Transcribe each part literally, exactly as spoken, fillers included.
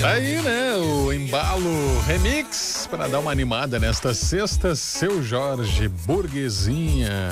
Aí, né, o Embalo Remix para dar uma animada nesta sexta, Seu Jorge Burguesinha.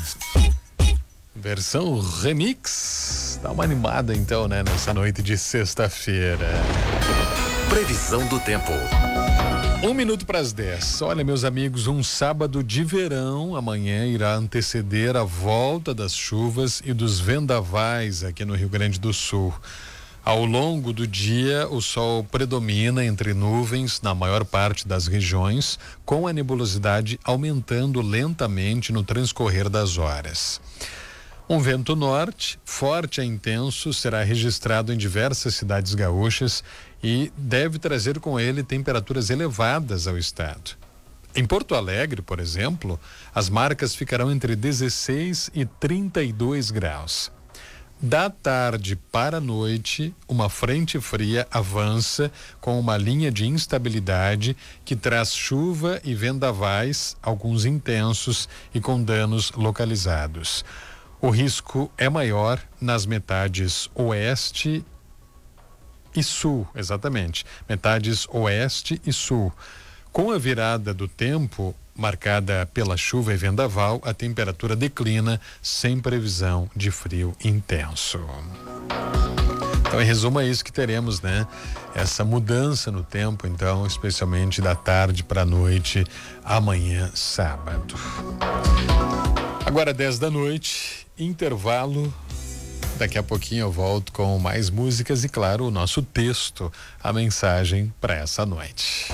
Versão remix. Dá uma animada então, né, nessa noite de sexta-feira. Previsão do tempo. Um minuto para as dez. Olha, meus amigos, um sábado de verão amanhã irá anteceder a volta das chuvas e dos vendavais aqui no Rio Grande do Sul. Ao longo do dia, o sol predomina entre nuvens na maior parte das regiões, com a nebulosidade aumentando lentamente no transcorrer das horas. Um vento norte, forte e intenso, será registrado em diversas cidades gaúchas e deve trazer com ele temperaturas elevadas ao estado. Em Porto Alegre, por exemplo, as marcas ficarão entre dezesseis e trinta e dois graus. Da tarde para a noite, uma frente fria avança com uma linha de instabilidade que traz chuva e vendavais, alguns intensos e com danos localizados. O risco é maior nas metades oeste e sul, exatamente, metades oeste e sul. Com a virada do tempo, marcada pela chuva e vendaval, a temperatura declina sem previsão de frio intenso. Então, em resumo, é isso que teremos, né? Essa mudança no tempo, então, especialmente da tarde para a noite, amanhã, sábado. Agora, dez da noite, intervalo. Daqui a pouquinho eu volto com mais músicas e, claro, o nosso texto, a mensagem para essa noite.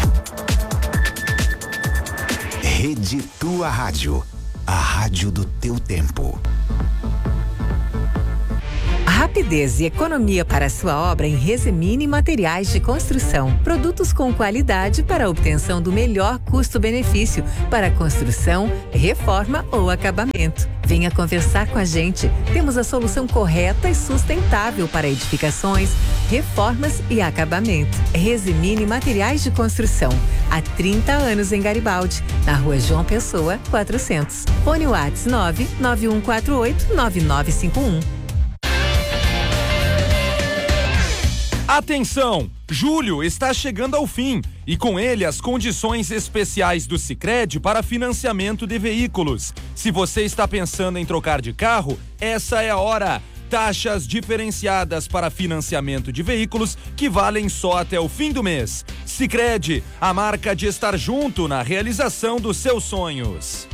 Rede Tua Rádio, a rádio do teu tempo. Rapidez e economia para a sua obra em Resemine Materiais de Construção. Produtos com qualidade para a obtenção do melhor custo-benefício para construção, reforma ou acabamento. Venha conversar com a gente. Temos a solução correta e sustentável para edificações, reformas e acabamento. Resemine Materiais de Construção. Há trinta anos em Garibaldi, na Rua João Pessoa, quatrocentos. Fone WhatsApp nove nove um quatro oito nove nove cinco um. Atenção! Julho está chegando ao fim e com ele as condições especiais do Sicredi para financiamento de veículos. Se você está pensando em trocar de carro, essa é a hora. Taxas diferenciadas para financiamento de veículos que valem só até o fim do mês. Sicredi, a marca de estar junto na realização dos seus sonhos.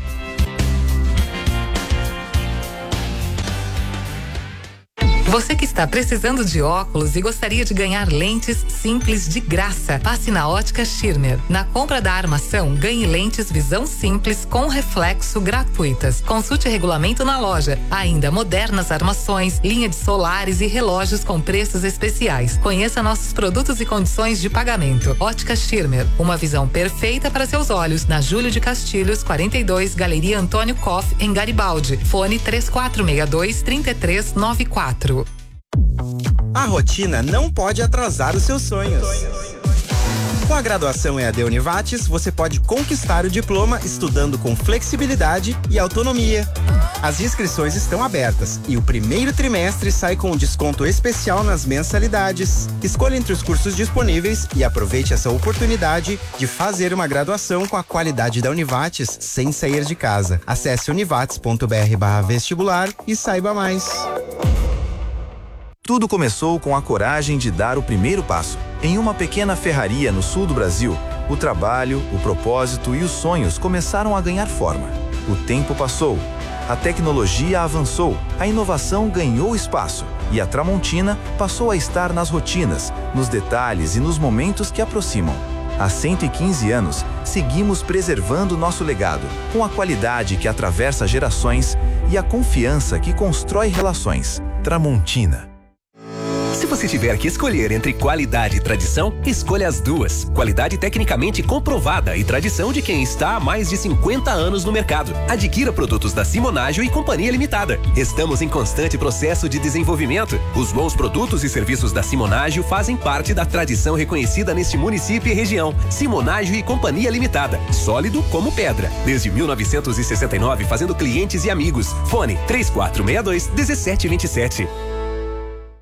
Você que está precisando de óculos e gostaria de ganhar lentes simples de graça, passe na Ótica Schirmer. Na compra da armação, ganhe lentes visão simples com reflexo gratuitas. Consulte regulamento na loja. Ainda modernas armações, linha de solares e relógios com preços especiais. Conheça nossos produtos e condições de pagamento. Ótica Schirmer, uma visão perfeita para seus olhos. Na Júlio de Castilhos, quarenta e dois, Galeria Antônio Koff, em Garibaldi. Fone três quatro seis dois, três três nove quatro. A rotina não pode atrasar os seus sonhos. Com a graduação E A D Univates, você pode conquistar o diploma estudando com flexibilidade e autonomia. As inscrições estão abertas e o primeiro trimestre sai com um desconto especial nas mensalidades. Escolha entre os cursos disponíveis e aproveite essa oportunidade de fazer uma graduação com a qualidade da Univates sem sair de casa. Acesse univates ponto br barra vestibular e saiba mais. Tudo começou com a coragem de dar o primeiro passo. Em uma pequena ferraria no sul do Brasil, o trabalho, o propósito e os sonhos começaram a ganhar forma. O tempo passou, a tecnologia avançou, a inovação ganhou espaço e a Tramontina passou a estar nas rotinas, nos detalhes e nos momentos que aproximam. Há cento e quinze anos, seguimos preservando nosso legado, com a qualidade que atravessa gerações e a confiança que constrói relações. Tramontina. Se você tiver que escolher entre qualidade e tradição, escolha as duas. Qualidade tecnicamente comprovada e tradição de quem está há mais de cinquenta anos no mercado. Adquira produtos da Simonágio e Companhia Limitada. Estamos em constante processo de desenvolvimento. Os bons produtos e serviços da Simonágio fazem parte da tradição reconhecida neste município e região. Simonágio e Companhia Limitada. Sólido como pedra. Desde mil novecentos e sessenta e nove, fazendo clientes e amigos. Fone três quatro seis dois, um sete dois sete.